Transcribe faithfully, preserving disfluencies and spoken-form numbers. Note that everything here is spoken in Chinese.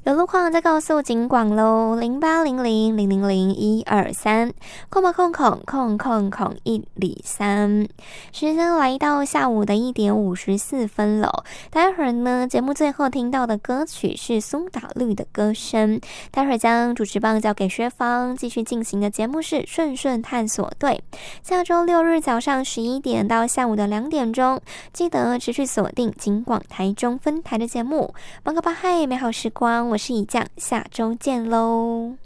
有路况再告诉警广喽，零八零零零零零一二三，空吧空空空空空一里三。时间来到下午的一点五十四分了，待会儿呢，节目最后听到的歌曲是苏打绿的歌声。待会儿将主持棒交给薛芳，继续进行的节目是顺顺探索队。下周六日早上十一点到下午的两点钟，记得持续锁定警广台中分台的节目。忙个吧嗨，美好时光，我是以酱，下周见喽。